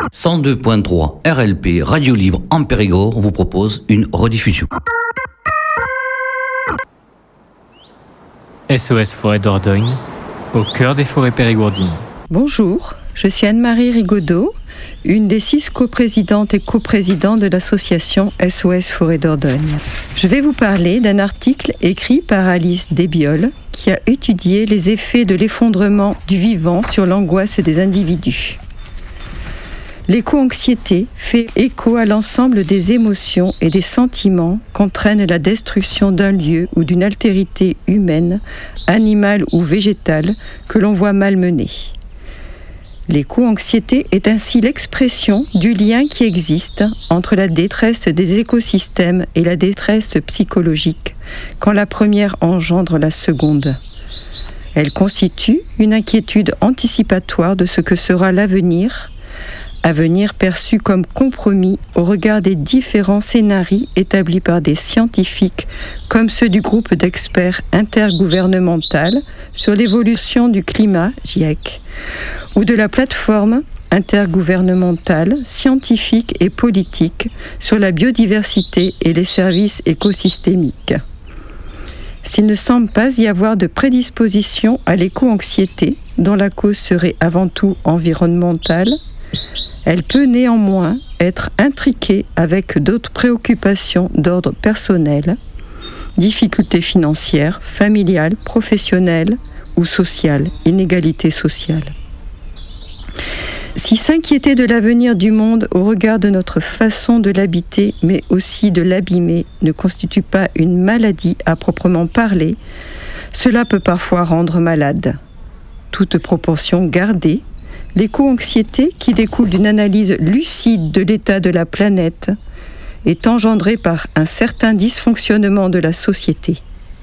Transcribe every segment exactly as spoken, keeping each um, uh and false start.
cent deux point trois R L P Radio Libre en Périgord vous propose une rediffusion. S O S Forêt Dordogne, au cœur des forêts périgourdines. Bonjour, je suis Anne-Marie Rigaudot, une des six coprésidentes et coprésidents de l'association S O S Forêt Dordogne. Je vais vous parler d'un article écrit par Alice Desbioles qui a étudié les effets de l'effondrement du vivant sur l'angoisse des individus. L'éco-anxiété fait écho à l'ensemble des émotions et des sentiments qu'entraîne la destruction d'un lieu ou d'une altérité humaine, animale ou végétale que l'on voit malmenée. L'éco-anxiété est ainsi l'expression du lien qui existe entre la détresse des écosystèmes et la détresse psychologique, quand la première engendre la seconde. Elle constitue une inquiétude anticipatoire de ce que sera l'avenir, avenir perçu comme compromis au regard des différents scénarios établis par des scientifiques comme ceux du groupe d'experts intergouvernemental sur l'évolution du climat, GIEC, ou de la plateforme intergouvernementale, scientifique et politique sur la biodiversité et les services écosystémiques. S'il ne semble pas y avoir de prédisposition à l'éco-anxiété, dont la cause serait avant tout environnementale, elle peut néanmoins être intriquée avec d'autres préoccupations d'ordre personnel, difficultés financières, familiales, professionnelles ou sociales, inégalités sociales. Si s'inquiéter de l'avenir du monde au regard de notre façon de l'habiter, mais aussi de l'abîmer, ne constitue pas une maladie à proprement parler, cela peut parfois rendre malade. Toute proportion gardée, l'éco-anxiété, qui découle d'une analyse lucide de l'état de la planète, est engendrée par un certain dysfonctionnement de la société.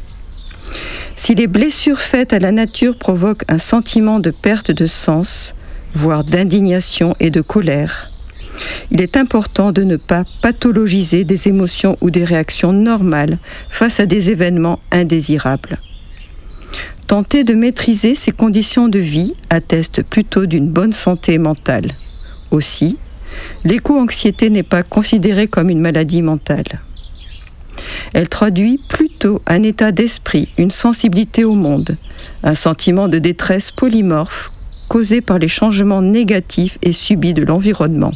Si les blessures faites à la nature provoquent un sentiment de perte de sens, voire d'indignation et de colère, il est important de ne pas pathologiser des émotions ou des réactions normales face à des événements indésirables. Tenter de maîtriser ces conditions de vie atteste plutôt d'une bonne santé mentale. Aussi, l'éco-anxiété n'est pas considérée comme une maladie mentale. Elle traduit plutôt un état d'esprit, une sensibilité au monde, un sentiment de détresse polymorphe causé par les changements négatifs et subis de l'environnement.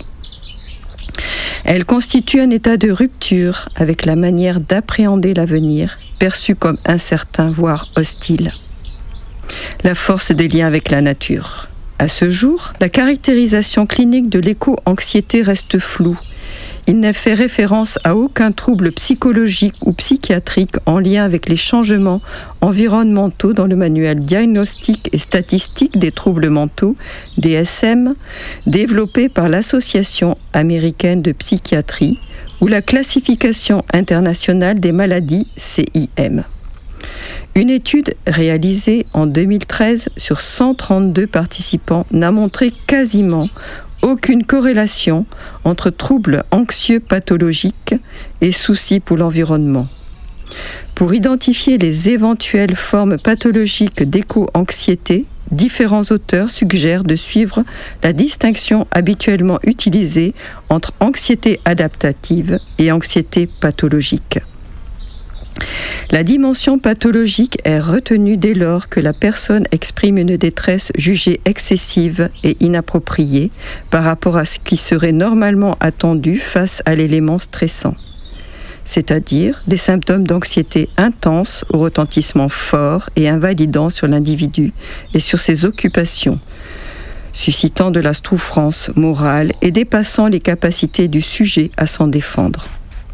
Elle constitue un état de rupture avec la manière d'appréhender l'avenir, perçu comme incertain, voire hostile. La force des liens avec la nature. À ce jour, la caractérisation clinique de l'éco-anxiété reste floue. Il n'est fait référence à aucun trouble psychologique ou psychiatrique en lien avec les changements environnementaux dans le manuel diagnostic et statistique des troubles mentaux, D S M, développé par l'Association américaine de psychiatrie, ou la classification internationale des maladies, C I M. Une étude réalisée en deux mille treize sur cent trente-deux participants n'a montré quasiment aucune corrélation entre troubles anxieux pathologiques et soucis pour l'environnement. Pour identifier les éventuelles formes pathologiques d'éco-anxiété, différents auteurs suggèrent de suivre la distinction habituellement utilisée entre anxiété adaptative et anxiété pathologique. La dimension pathologique est retenue dès lors que la personne exprime une détresse jugée excessive et inappropriée par rapport à ce qui serait normalement attendu face à l'élément stressant, c'est-à-dire des symptômes d'anxiété intense au retentissement fort et invalidant sur l'individu et sur ses occupations, suscitant de la souffrance morale et dépassant les capacités du sujet à s'en défendre.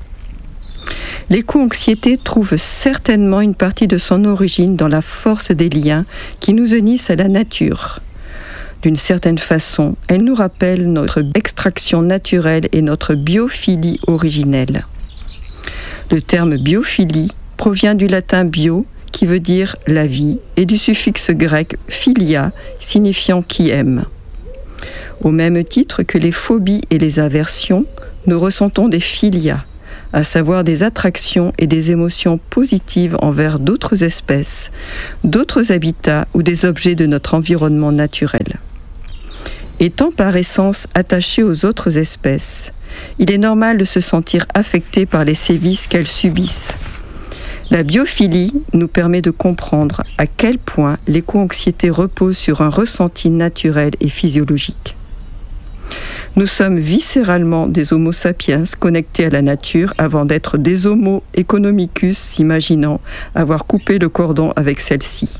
L'éco-anxiété trouve certainement une partie de son origine dans la force des liens qui nous unissent à la nature. D'une certaine façon, elle nous rappelle notre extraction naturelle et notre biophilie originelle. Le terme biophilie provient du latin bio, qui veut dire la vie, et du suffixe grec philia, signifiant qui aime. Au même titre que les phobies et les aversions, nous ressentons des philias, à savoir des attractions et des émotions positives envers d'autres espèces, d'autres habitats ou des objets de notre environnement naturel. Étant par essence attaché aux autres espèces, il est normal de se sentir affecté par les sévices qu'elles subissent. La biophilie nous permet de comprendre à quel point l'éco-anxiété repose sur un ressenti naturel et physiologique. Nous sommes viscéralement des homo sapiens connectés à la nature avant d'être des homo economicus s'imaginant avoir coupé le cordon avec celle-ci.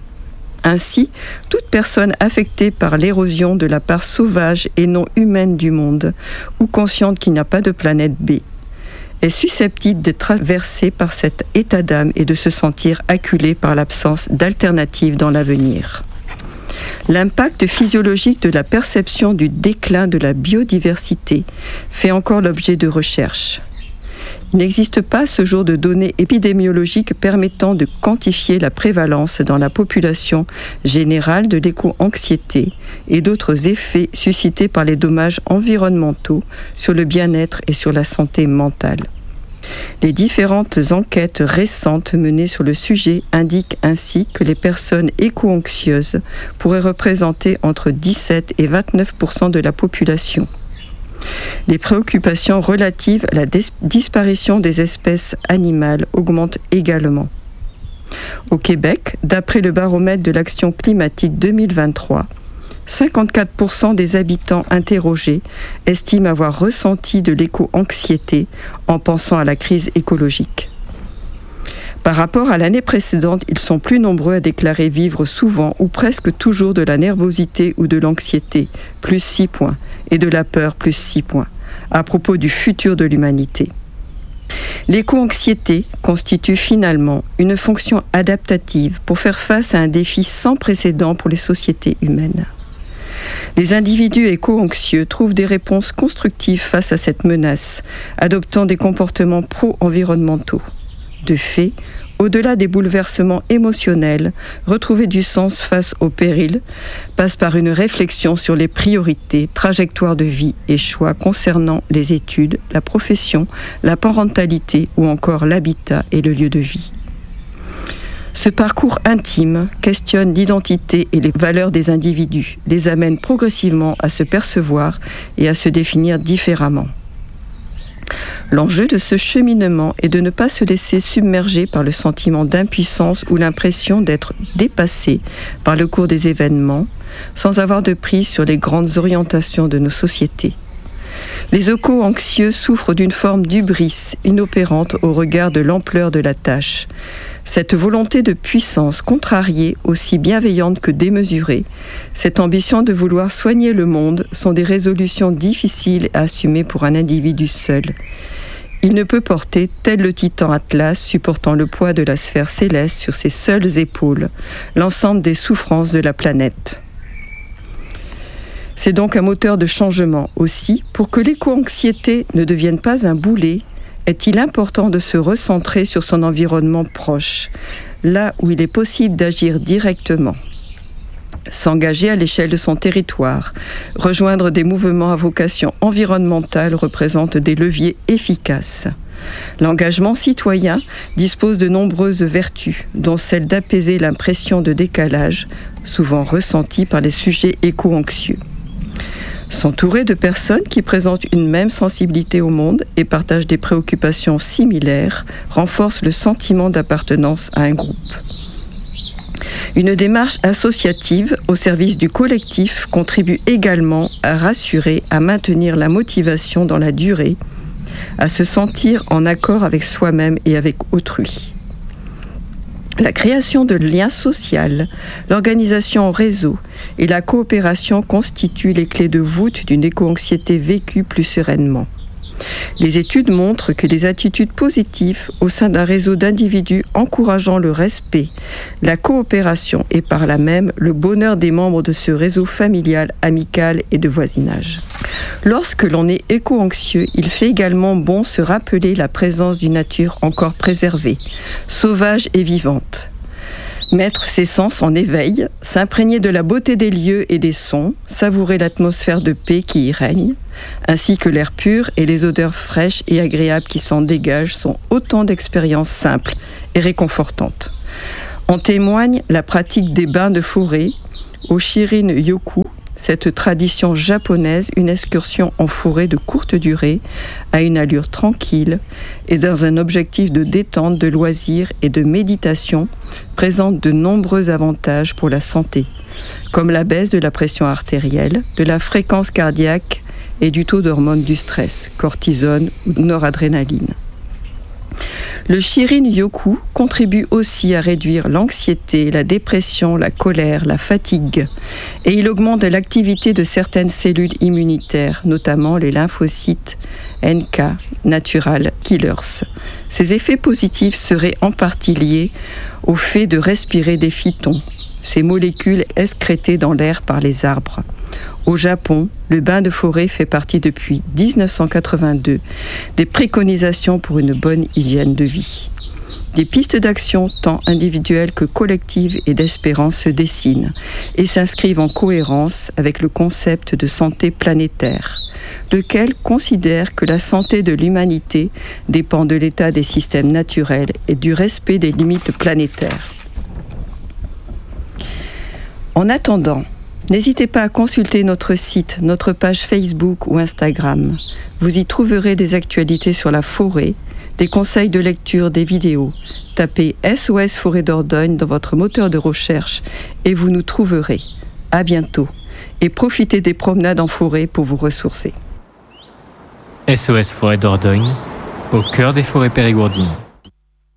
Ainsi, toute personne affectée par l'érosion de la part sauvage et non humaine du monde, ou consciente qu'il n'y a pas de planète B, est susceptible d'être traversée par cet état d'âme et de se sentir acculée par l'absence d'alternatives dans l'avenir. L'impact physiologique de la perception du déclin de la biodiversité fait encore l'objet de recherches. Il n'existe pas à ce jour de données épidémiologiques permettant de quantifier la prévalence dans la population générale de l'éco-anxiété et d'autres effets suscités par les dommages environnementaux sur le bien-être et sur la santé mentale. Les différentes enquêtes récentes menées sur le sujet indiquent ainsi que les personnes éco-anxieuses pourraient représenter entre dix-sept et vingt-neuf pour cent de la population. Les préoccupations relatives à la dis- disparition des espèces animales augmentent également. Au Québec, d'après le baromètre de l'action climatique deux mille vingt-trois, cinquante-quatre pour cent des habitants interrogés estiment avoir ressenti de l'éco-anxiété en pensant à la crise écologique. Par rapport à l'année précédente, ils sont plus nombreux à déclarer vivre souvent ou presque toujours de la nervosité ou de l'anxiété, plus six points, et de la peur, plus six points, à propos du futur de l'humanité. L'éco-anxiété constitue finalement une fonction adaptative pour faire face à un défi sans précédent pour les sociétés humaines. Les individus éco-anxieux trouvent des réponses constructives face à cette menace, adoptant des comportements pro-environnementaux. De fait, au-delà des bouleversements émotionnels, retrouver du sens face au péril passe par une réflexion sur les priorités, trajectoires de vie et choix concernant les études, la profession, la parentalité ou encore l'habitat et le lieu de vie. Ce parcours intime questionne l'identité et les valeurs des individus, les amène progressivement à se percevoir et à se définir différemment. L'enjeu de ce cheminement est de ne pas se laisser submerger par le sentiment d'impuissance ou l'impression d'être dépassé par le cours des événements, sans avoir de prise sur les grandes orientations de nos sociétés. Les éco-anxieux souffrent d'une forme d'hubris inopérante au regard de l'ampleur de la tâche. Cette volonté de puissance contrariée, aussi bienveillante que démesurée, cette ambition de vouloir soigner le monde sont des résolutions difficiles à assumer pour un individu seul. Il ne peut porter, tel le titan Atlas supportant le poids de la sphère céleste sur ses seules épaules, l'ensemble des souffrances de la planète. C'est donc un moteur de changement aussi. Pour que l'éco-anxiété ne devienne pas un boulet, est-il important de se recentrer sur son environnement proche, là où il est possible d'agir directement. S'engager à l'échelle de son territoire, rejoindre des mouvements à vocation environnementale représente des leviers efficaces. L'engagement citoyen dispose de nombreuses vertus, dont celle d'apaiser l'impression de décalage, souvent ressentie par les sujets éco-anxieux. S'entourer de personnes qui présentent une même sensibilité au monde et partagent des préoccupations similaires renforce le sentiment d'appartenance à un groupe. Une démarche associative au service du collectif contribue également à rassurer, à maintenir la motivation dans la durée, à se sentir en accord avec soi-même et avec autrui. La création de liens sociaux, l'organisation en réseau et la coopération constituent les clés de voûte d'une éco-anxiété vécue plus sereinement. Les études montrent que les attitudes positives au sein d'un réseau d'individus encourageant le respect, la coopération et par là même le bonheur des membres de ce réseau familial, amical et de voisinage. Lorsque l'on est éco-anxieux, il fait également bon se rappeler la présence d'une nature encore préservée, sauvage et vivante. Mettre ses sens en éveil, s'imprégner de la beauté des lieux et des sons, savourer l'atmosphère de paix qui y règne, ainsi que l'air pur et les odeurs fraîches et agréables qui s'en dégagent sont autant d'expériences simples et réconfortantes. En témoigne la pratique des bains de forêt au Shirin-yoku, cette tradition japonaise, une excursion en forêt de courte durée, à une allure tranquille et dans un objectif de détente, de loisirs et de méditation, présente de nombreux avantages pour la santé, comme la baisse de la pression artérielle, de la fréquence cardiaque et du taux d'hormones du stress, cortisone ou noradrénaline. Le Shirin-yoku contribue aussi à réduire l'anxiété, la dépression, la colère, la fatigue, et il augmente l'activité de certaines cellules immunitaires, notamment les lymphocytes N K, natural killers. Ces effets positifs seraient en partie liés au fait de respirer des phytons, ces molécules excrétées dans l'air par les arbres. Au Japon, le bain de forêt fait partie depuis dix-neuf cent quatre-vingt-deux des préconisations pour une bonne hygiène de vie. Des pistes d'action tant individuelles que collectives et d'espérance se dessinent et s'inscrivent en cohérence avec le concept de santé planétaire, lequel considère que la santé de l'humanité dépend de l'état des systèmes naturels et du respect des limites planétaires. En attendant, n'hésitez pas à consulter notre site, notre page Facebook ou Instagram. Vous y trouverez des actualités sur la forêt, des conseils de lecture, des vidéos. Tapez S O S Forêt Dordogne dans votre moteur de recherche et vous nous trouverez. À bientôt et profitez des promenades en forêt pour vous ressourcer. S O S Forêt Dordogne, au cœur des forêts périgourdines.